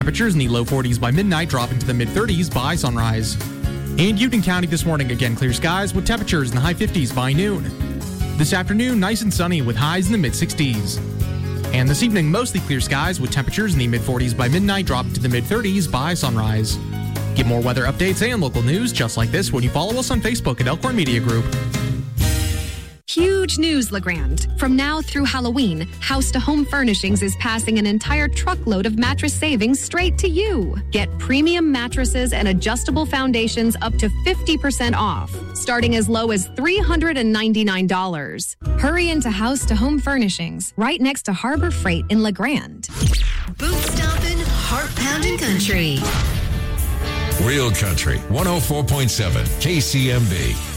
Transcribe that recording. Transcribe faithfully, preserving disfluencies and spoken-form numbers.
Temperatures in the low forties by midnight, dropping to the mid-thirties by sunrise. In Union County this morning, again clear skies with temperatures in the high fifties by noon. This afternoon, nice and sunny with highs in the mid-sixties. And this evening, mostly clear skies with temperatures in the mid-forties by midnight, dropping to the mid-thirties by sunrise. Get more weather updates and local news just like this when you follow us on Facebook at Elkhorn Media Group. Huge news, LeGrand. From now through Halloween, House to Home Furnishings is passing an entire truckload of mattress savings straight to you. Get premium mattresses and adjustable foundations up to fifty percent off, starting as low as three hundred ninety-nine dollars. Hurry into House to Home Furnishings, right next to Harbor Freight in LeGrand. Boot stomping, heart pounding country. Real Country, one oh four point seven K C M B.